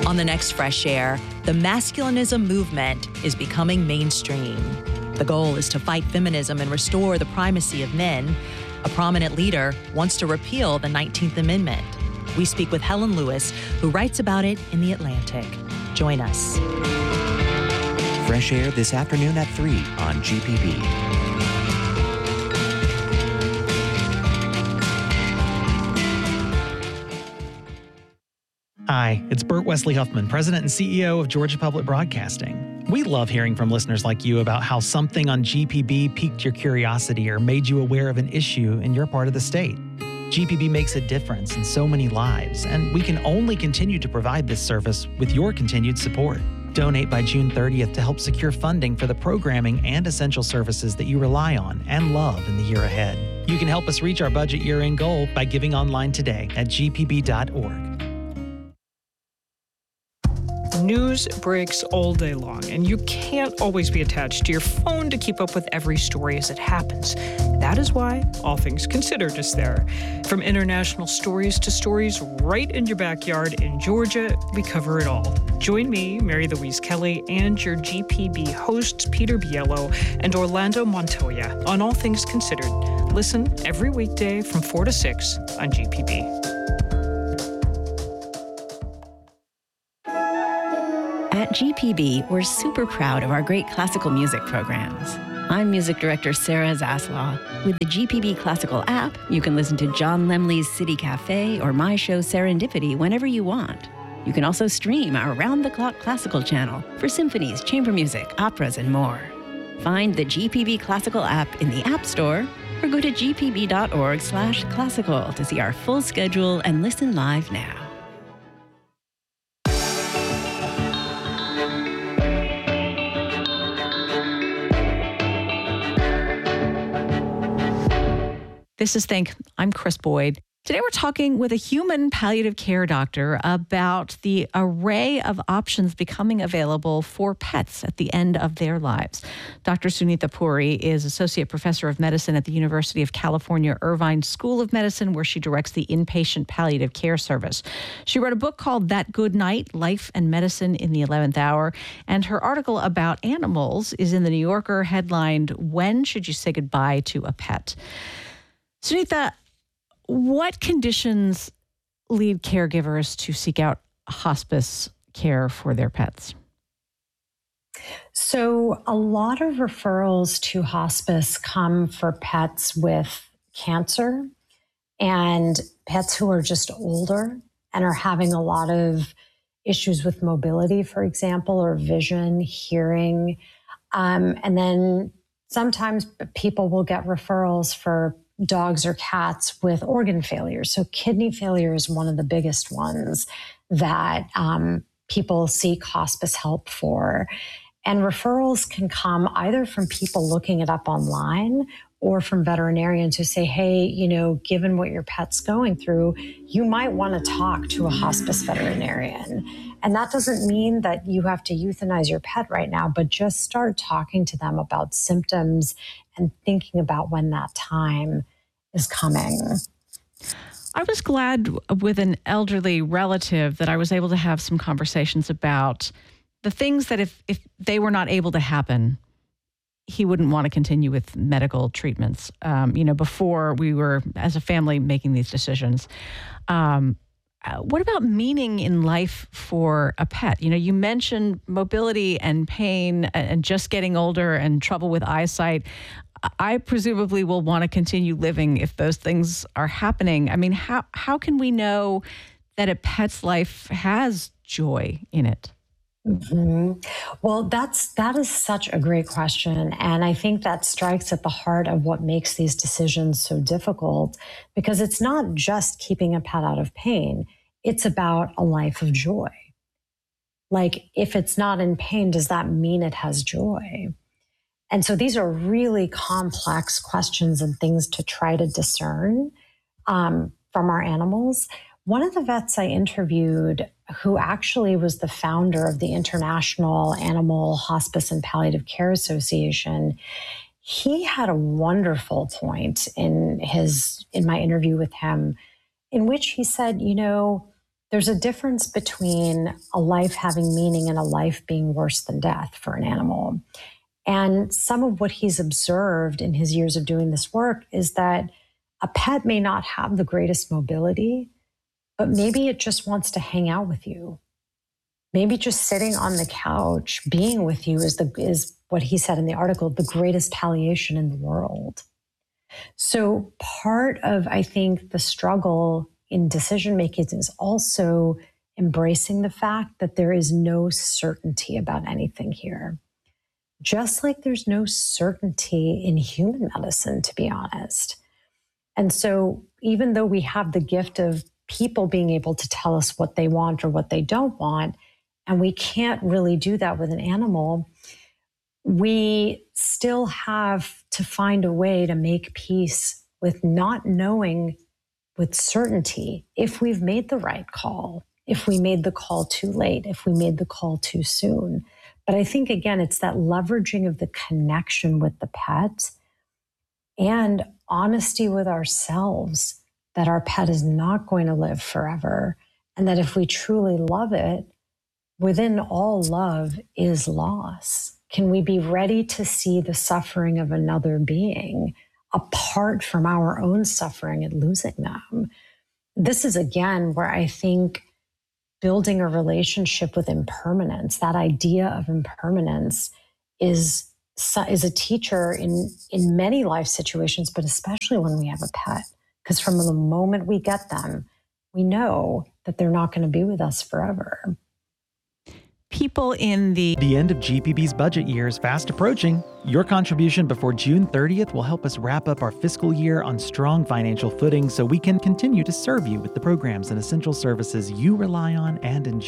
On the next Fresh Air, the masculinism movement is becoming mainstream. The goal is to fight feminism and restore the primacy of men. A prominent leader wants to repeal the 19th Amendment. We speak with Helen Lewis, who writes about it in The Atlantic. Join us. Fresh Air this afternoon at 3 on GPB. Hi, it's Burt Wesley Huffman, President and CEO of Georgia Public Broadcasting. We love hearing from listeners like you about how something on GPB piqued your curiosity or made you aware of an issue in your part of the state. GPB makes a difference in so many lives, and we can only continue to provide this service with your continued support. Donate by June 30th to help secure funding for the programming and essential services that you rely on and love in the year ahead. You can help us reach our budget year-end goal by giving online today at gpb.org. News breaks all day long, and you can't always be attached to your phone to keep up with every story as it happens. That is why All Things Considered is there. From international stories to stories right in your backyard in Georgia, we cover it all. Join me, Mary Louise Kelly, and your GPB hosts, Peter Biello and Orlando Montoya, on All Things Considered. Listen every weekday from 4 to 6 on GPB. At GPB, we're super proud of our great classical music programs. I'm music director Sarah Zaslaw. With the GPB Classical app, you can listen to John Lemley's City Cafe or my show Serendipity whenever you want. You can also stream our round-the-clock classical channel for symphonies, chamber music, operas, and more. Find the GPB Classical app in the App Store or go to gpb.org/classical to see our full schedule and listen live now. This is Think. I'm Chris Boyd. Today we're talking with a human palliative care doctor about the array of options becoming available for pets at the end of their lives. Dr. Sunitha Puri is Associate Professor of Medicine at the University of California Irvine School of Medicine, where she directs the Inpatient Palliative Care Service. She wrote a book called That Good Night, Life and Medicine in the 11th Hour, and her article about animals is in the New Yorker headlined, When Should You Say Goodbye to a Pet? Sunitha, what conditions lead caregivers to seek out hospice care for their pets? So a lot of referrals to hospice come for pets with cancer and pets who are just older and are having a lot of issues with mobility, for example, or vision, hearing. And then sometimes people will get referrals for dogs or cats with organ failure. So kidney failure is one of the biggest ones that people seek hospice help for. And referrals can come either from people looking it up online or from veterinarians who say, hey, given what your pet's going through, you might want to talk to a hospice veterinarian. And that doesn't mean that you have to euthanize your pet right now, but just start talking to them about symptoms and thinking about when that time is coming. I was glad with an elderly relative that I was able to have some conversations about the things that if they were not able to happen, he wouldn't want to continue with medical treatments, before we were, as a family, making these decisions. What about meaning in life for a pet? You mentioned mobility and pain and just getting older and trouble with eyesight. I presumably will want to continue living if those things are happening. I mean, how can we know that a pet's life has joy in it? Mm-hmm. Well, that is such a great question. And I think that strikes at the heart of what makes these decisions so difficult, because it's not just keeping a pet out of pain. It's about a life of joy. Like, if it's not in pain, does that mean it has joy? And so these are really complex questions and things to try to discern from our animals. One of the vets I interviewed, who actually was the founder of the International Animal Hospice and Palliative Care Association, he had a wonderful point in my interview with him, in which he said, there's a difference between a life having meaning and a life being worse than death for an animal. And some of what he's observed in his years of doing this work is that a pet may not have the greatest mobility, but maybe it just wants to hang out with you. Maybe just sitting on the couch, being with you is what he said in the article, the greatest palliation in the world. So part of, I think, the struggle in decision making is also embracing the fact that there is no certainty about anything here. Just like there's no certainty in human medicine, to be honest. And so even though we have the gift of people being able to tell us what they want or what they don't want, and we can't really do that with an animal, we still have to find a way to make peace with not knowing with certainty if we've made the right call, if we made the call too late, if we made the call too soon. But I think, again, it's that leveraging of the connection with the pet and honesty with ourselves that our pet is not going to live forever. And that if we truly love it, within all love is loss. Can we be ready to see the suffering of another being apart from our own suffering and losing them? This is, again, where I think building a relationship with impermanence, that idea of impermanence is a teacher in many life situations, but especially when we have a pet. Because from the moment we get them, we know that they're not going to be with us forever. People in the end of GPB's budget year is fast approaching. Your contribution before June 30th will help us wrap up our fiscal year on strong financial footing so we can continue to serve you with the programs and essential services you rely on and enjoy.